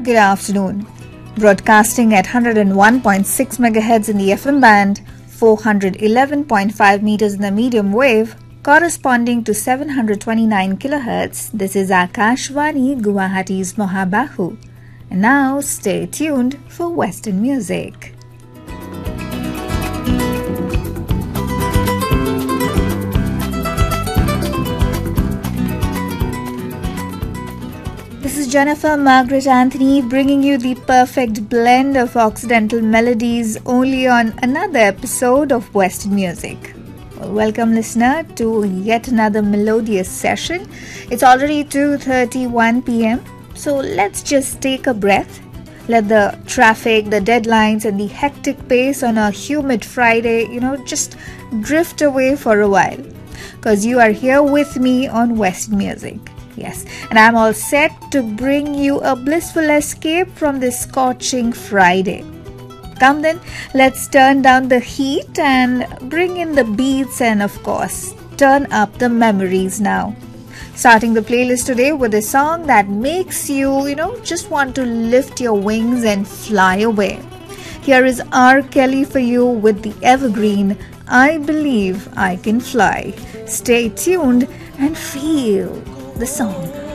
Good afternoon. Broadcasting at 101.6 MHz in the FM band, 411.5 meters in the medium wave, corresponding to 729 kHz, this is Akashvani, Guwahati's Mohabahu. And now stay tuned for Western music. This is Jennifer Margaret Anthony bringing you the perfect blend of Occidental melodies only on another episode of Western music. Welcome listener to yet another melodious session. It's already 2:31 p.m. So let's just take a breath. Let the traffic, the deadlines and the hectic pace on a humid Friday, just drift away for a while. Because you are here with me on Western music. Yes, and I'm all set to bring you a blissful escape from this scorching Friday. Come then, let's turn down the heat and bring in the beats and of course, turn up the memories now. Starting the playlist today with a song that makes you, just want to lift your wings and fly away. Here is R. Kelly for you with the evergreen, I Believe I Can Fly. Stay tuned and feel the song.